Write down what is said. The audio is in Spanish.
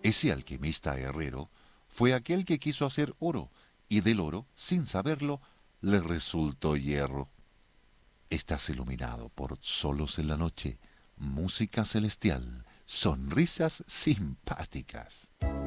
Ese alquimista herrero fue aquel que quiso hacer oro, y del oro, sin saberlo, le resultó hierro. Estás iluminado por solos en la noche, música celestial, sonrisas simpáticas.